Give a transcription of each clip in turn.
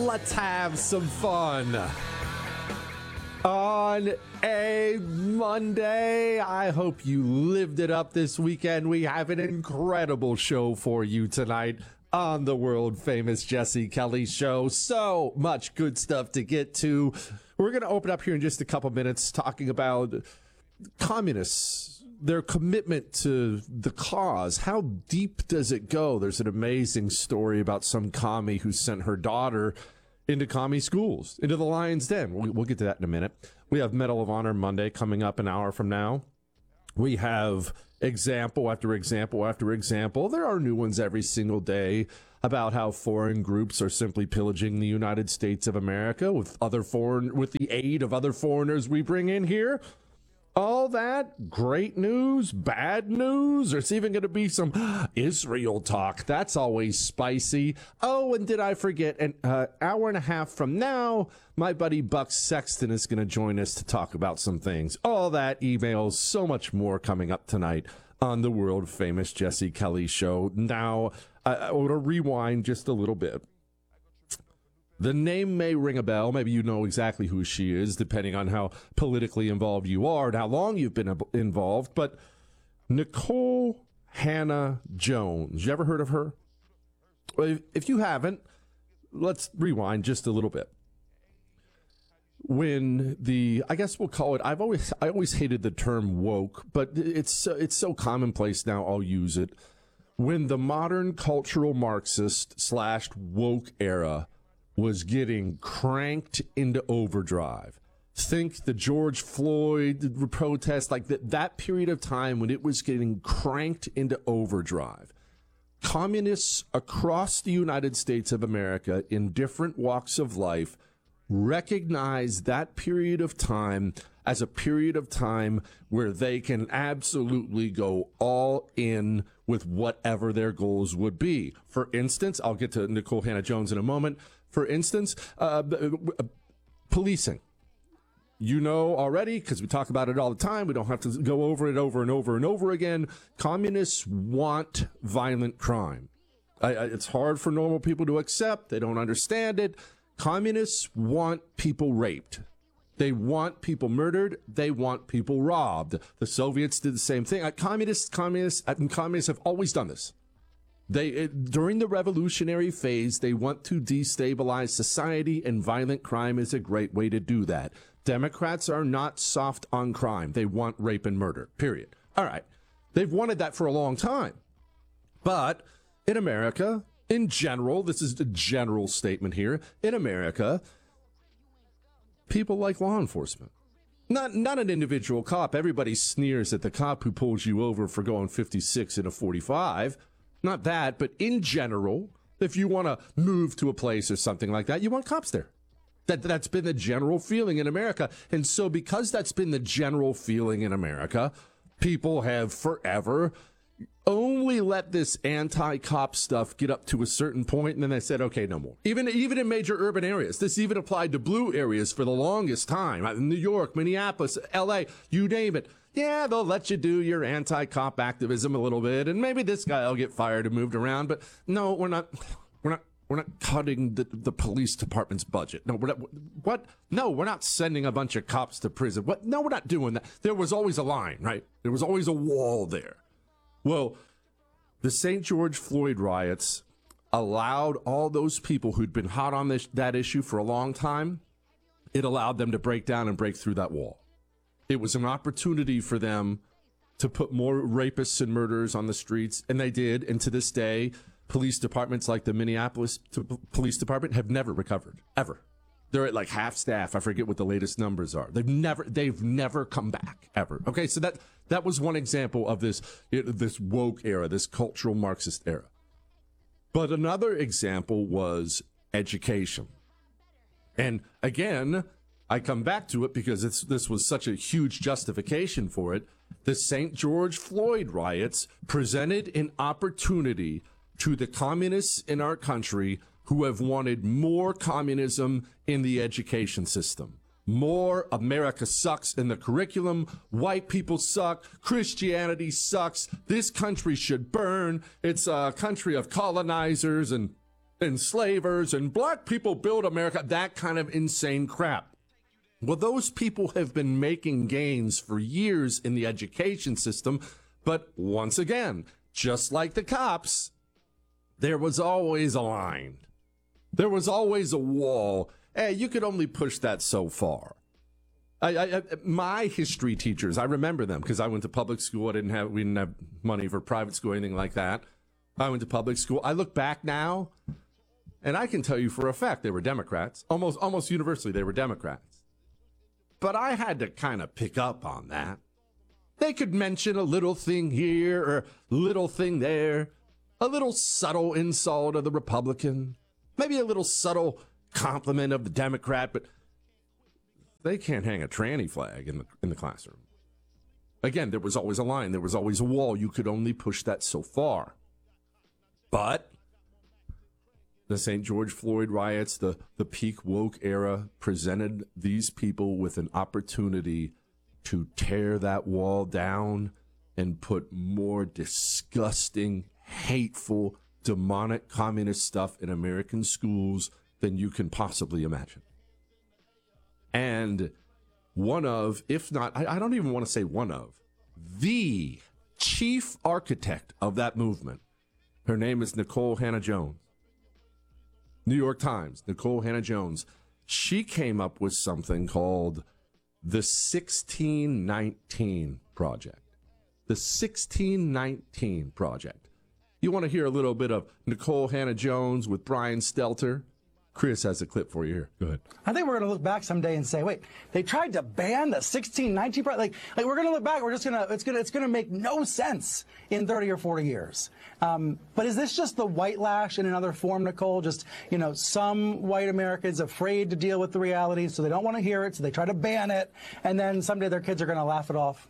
Let's have some fun. On a Monday, I hope you lived it up this weekend. We have an incredible show for you tonight on the world famous Jesse Kelly Show. So much good stuff to get to. We're going to open up here in just a couple minutes talking about communists, their commitment to the cause. How deep does it go? There's an amazing story about some commie who sent her daughter into commie schools, into the lion's den. We'll get to that in a minute. We have Medal of Honor Monday coming up an hour from now. We have example after example after example. There are new ones every single day about how foreign groups are simply pillaging the United States of America with the aid of other foreigners we bring in here. All that great news, bad news. There's even going to be some Israel talk. That's always spicy. Oh, and did I forget, an hour and a half from now, my buddy Buck Sexton is going to join us to talk about some things. All that, emails, so much more coming up tonight on the world famous Jesse Kelly Show. Now, I want to rewind just a little bit. The name may ring a bell. Maybe you know exactly who she is, depending on how politically involved you are and how long you've been involved. But Nikole Hannah-Jones, you ever heard of her? Well, if you haven't, let's rewind just a little bit. When I guess we'll call it, I always hated the term woke, but it's so commonplace now, I'll use it. When the modern cultural Marxist / woke era was getting cranked into overdrive. Think the George Floyd protest, like that period of time when it was getting cranked into overdrive. Communists across the United States of America in different walks of life recognize that period of time as a period of time where they can absolutely go all in with whatever their goals would be. For instance, I'll get to Nikole Hannah-Jones in a moment. For instance, policing. You know already, because we talk about it all the time. We don't have to go over it over and over and over again. Communists want violent crime. It's hard for normal people to accept. They don't understand it. Communists want people raped. They want people murdered. They want people robbed. The Soviets did the same thing. Communists have always done this. During the revolutionary phase, they want to destabilize society, and violent crime is a great way to do that. Democrats are not soft on crime. They want rape and murder, period. All right. They've wanted that for a long time. But in America, in general, this is a general statement here, in America, people like law enforcement. Not an individual cop. Everybody sneers at the cop who pulls you over for going 56 in a 45. Not that, but in general, if you want to move to a place or something like that, you want cops there. That's been the general feeling in America. And so because that's been the general feeling in America, people have forever only let this anti-cop stuff get up to a certain point, and then they said, okay, no more. Even in major urban areas. This even applied to blue areas for the longest time. New York, Minneapolis, L.A., you name it. Yeah, they'll let you do your anti-cop activism a little bit, and maybe this guy will get fired and moved around. But no, we're not cutting the police department's budget. No, we're not sending a bunch of cops to prison. What? No, we're not doing that. There was always a line, right? There was always a wall there. Well, the St. George Floyd riots allowed all those people who'd been hot on that issue for a long time. It allowed them to break down and break through that wall. It was an opportunity for them to put more rapists and murderers on the streets, and they did. And to this day, police departments like the Minneapolis Police Department have never recovered, ever. They're at like half staff. I forget what the latest numbers are. They've never come back, ever. Okay, so that was one example of this woke era, this cultural Marxist era. But another example was education. And again, I come back to it because this was such a huge justification for it. The St. George Floyd riots presented an opportunity to the communists in our country who have wanted more communism in the education system. More America sucks in the curriculum. White people suck. Christianity sucks. This country should burn. It's a country of colonizers. And enslavers and black people build America, that kind of insane crap. Well, those people have been making gains for years in the education system, but once again, just like the cops, there was always a line. There was always a wall. Hey, you could only push that so far. My history teachers, I remember them because I went to public school. We didn't have money for private school or anything like that. I went to public school. I look back now, and I can tell you for a fact they were Democrats. Almost universally, they were Democrats. But I had to kind of pick up on that. They could mention a little thing here or little thing there, a little subtle insult of the Republican, maybe a little subtle compliment of the Democrat, but they can't hang a tranny flag in the classroom. Again, there was always a line. There was always a wall. You could only push that so far. But the St. George Floyd riots, the peak woke era, presented these people with an opportunity to tear that wall down and put more disgusting, hateful, demonic communist stuff in American schools than you can possibly imagine. And one of, if not, I don't even want to say one of, the chief architect of that movement, her name is Nikole Hannah-Jones. New York Times, Nikole Hannah-Jones. She came up with something called the 1619 Project. The 1619 Project. You want to hear a little bit of Nikole Hannah-Jones with Brian Stelter? Chris has a clip for you here. Go ahead. I think we're going to look back someday and say, wait, they tried to ban the 1619 Project. Like we're going to look back. We're just going to, it's going to make no sense in 30 or 40 years. But is this just the white lash in another form, Nikole? Just, some white Americans afraid to deal with the reality, so they don't want to hear it, so they try to ban it, and then someday their kids are going to laugh it off?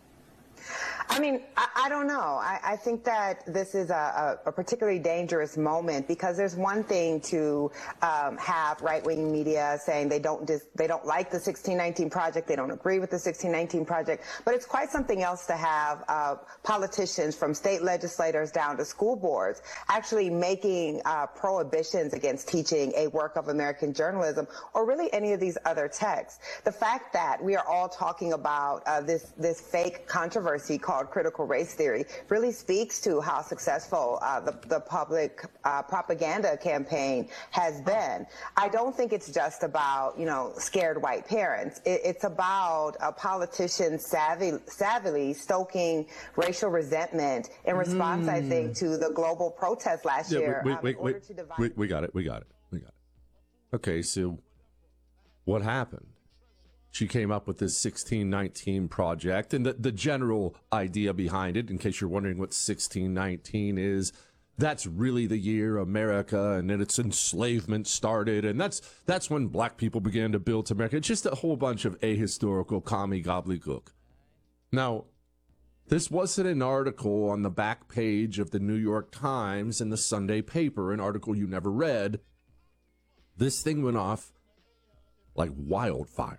I mean, I don't know. I think that this is a particularly dangerous moment because there's one thing to have right-wing media saying they don't like the 1619 Project, they don't agree with the 1619 Project, but it's quite something else to have politicians from state legislators down to school boards actually making prohibitions against teaching a work of American journalism or really any of these other texts. The fact that we are all talking about this fake controversy called critical race theory really speaks to how successful the public propaganda campaign has been. I don't think it's just about, scared white parents. It's about politicians savvily stoking racial resentment in response, I think, to the global protest last year. We got it. Okay, so what happened? She came up with this 1619 Project, and the general idea behind it, in case you're wondering what 1619 is, that's really the year America and then its enslavement started, and that's when black people began to build America. It's just a whole bunch of ahistorical commie gobbledygook. Now, this wasn't an article on the back page of the New York Times and the Sunday paper, an article you never read. This thing went off like wildfire.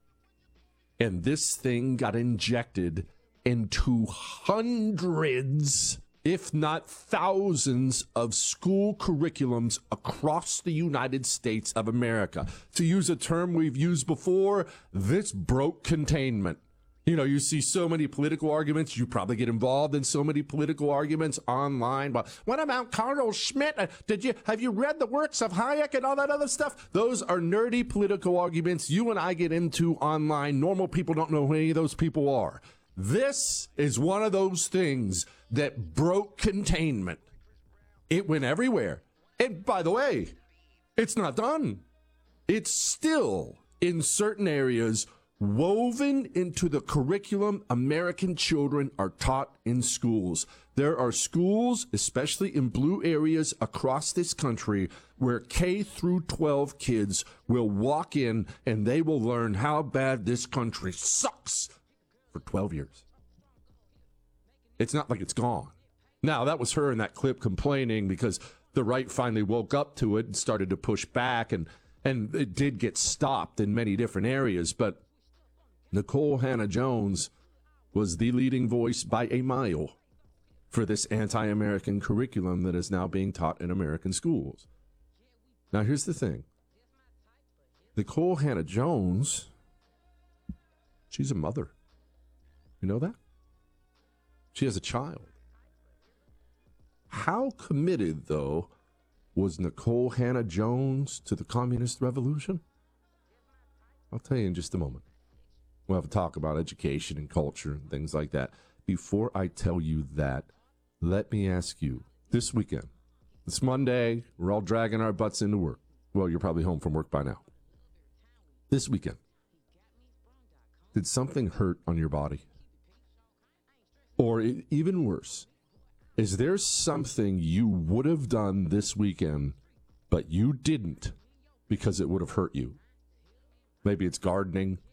And this thing got injected into hundreds, if not thousands, of school curriculums across the United States of America. To use a term we've used before, this broke containment. You see so many political arguments. You probably get involved in so many political arguments online. But what about Carl Schmitt? Have you read the works of Hayek and all that other stuff? Those are nerdy political arguments you and I get into online. Normal people don't know who any of those people are. This is one of those things that broke containment. It went everywhere. And by the way, it's not done. It's still in certain areas woven into the curriculum American children are taught in schools. There are schools, especially in blue areas across this country, where K through 12 kids will walk in and they will learn how bad this country sucks for 12 years. It's not like it's gone. Now, that was her in that clip complaining because the right finally woke up to it and started to push back, and it did get stopped in many different areas, but Nikole Hannah-Jones was the leading voice by a mile for this anti-American curriculum that is now being taught in American schools. Now, here's the thing. Nikole Hannah-Jones, she's a mother. You know that? She has a child. How committed, though, was Nikole Hannah-Jones to the communist revolution? I'll tell you in just a moment. We'll have a talk about education and culture and things like that. Before I tell you that, let me ask you, this weekend, it's Monday, we're all dragging our butts into work. Well, you're probably home from work by now. This weekend, did something hurt on your body? Or even worse, is there something you would have done this weekend, but you didn't because it would have hurt you? Maybe it's gardening.